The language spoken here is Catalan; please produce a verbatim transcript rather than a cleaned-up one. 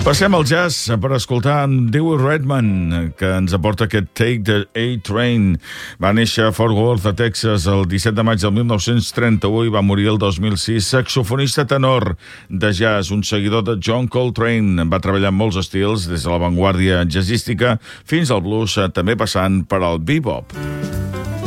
Passem al jazz per escoltar en Dewey Redman, que ens aporta aquest Take the A-Train. Va néixer a Fort Worth, a Texas, el disset de maig del mil nou-cents trenta-u i va morir el dos mil sis. Saxofonista tenor de jazz, un seguidor de John Coltrane. Va treballar en molts estils, des de l'avantguàrdia jazzística fins al blues, també passant per al bebop.